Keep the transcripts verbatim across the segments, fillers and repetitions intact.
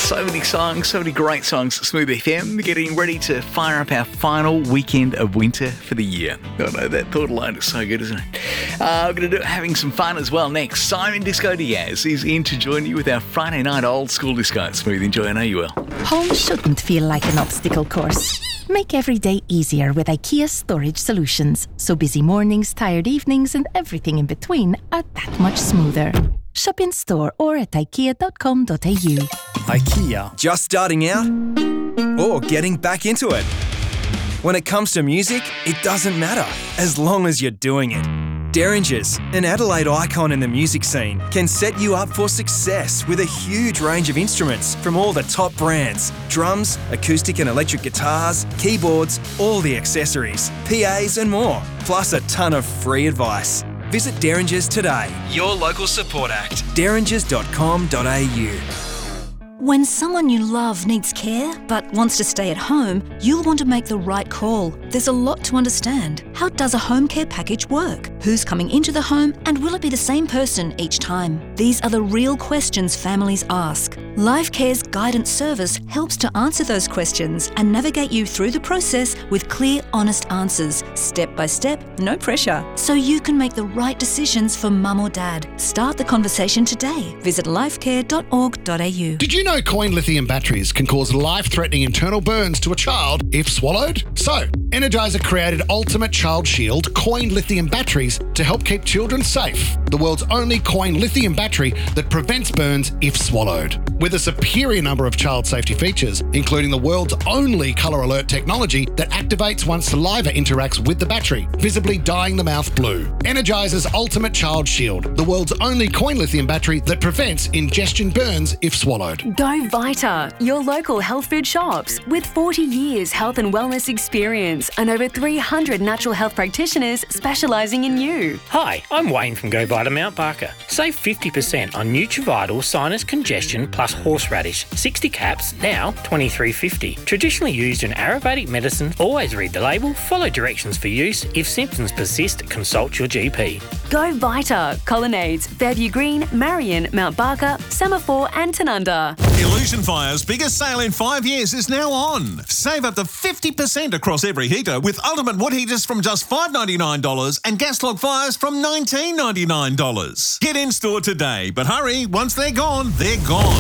So many songs, so many great songs at Smooth F M, getting ready to fire up our final weekend of winter for the year. I know, that thought alone is so good, isn't it? Uh, we're going to do having some fun as well next. Simon Disco Diaz is in to join you with our Friday night old school disco at Smooth. Enjoy, I know you will. Home shouldn't feel like an obstacle course. Make every day easier with IKEA Storage Solutions, so busy mornings, tired evenings and everything in between are that much smoother. Shop in store or at ikea dot com dot a u. IKEA. Just starting out or getting back into it? When it comes to music, it doesn't matter as long as you're doing it. Derringers, an Adelaide icon in the music scene, can set you up for success with a huge range of instruments from all the top brands. Drums, acoustic and electric guitars, keyboards, all the accessories, P As and more, plus a ton of free advice. Visit Derringers today, your local support act, derringers dot com dot a u. When someone you love needs care but wants to stay at home, you'll want to make the right call. There's a lot to understand. How does a home care package work? Who's coming into the home and will it be the same person each time? These are the real questions families ask. LifeCare's guidance service helps to answer those questions and navigate you through the process with clear, honest answers, step by step, no pressure, so you can make the right decisions for mum or dad. Start the conversation today. Visit lifecare dot org dot a u. Did you know coin lithium batteries can cause life-threatening internal burns to a child if swallowed? So, Energizer created Ultimate Child Shield coin lithium batteries to help keep children safe. The world's only coin lithium battery that prevents burns if swallowed. With a superior number of child safety features, including the world's only colour alert technology that activates once saliva interacts with the battery, visibly dyeing the mouth blue. Energizer's Ultimate Child Shield, the world's only coin lithium battery that prevents ingestion burns if swallowed. Go Vita, your local health food shops. With forty years health and wellness experience and over three hundred natural health practitioners specialising in you. Hi, I'm Wayne from Go Vita Mount Barker. Save fifty percent on Nutrivital Sinus Congestion plus Horseradish. sixty caps, now twenty-three fifty. Traditionally used in Ayurvedic medicine. Always read the label, follow directions for use. If symptoms persist, consult your G P. Go Vita, Colonnades, Fairview Green, Marion, Mount Barker, Semaphore and Tanunda. Illusion Fire's biggest sale in five years is now on. Save up to fifty percent across every heater with ultimate wood heaters from just five dollars ninety-nine and gas log fires from nineteen dollars ninety-nine. Get in store today, but hurry, once they're gone, they're gone.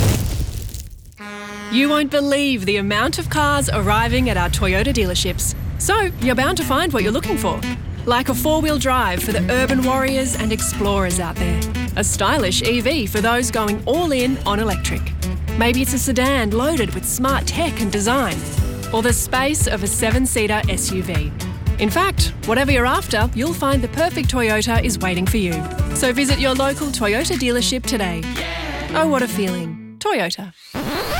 You won't believe the amount of cars arriving at our Toyota dealerships. So you're bound to find what you're looking for. Like a four-wheel drive for the urban warriors and explorers out there. A stylish E V for those going all in on electric. Maybe it's a sedan loaded with smart tech and design. Or the space of a seven-seater S U V. In fact, whatever you're after, you'll find the perfect Toyota is waiting for you. So visit your local Toyota dealership today. Oh, what a feeling. Toyota.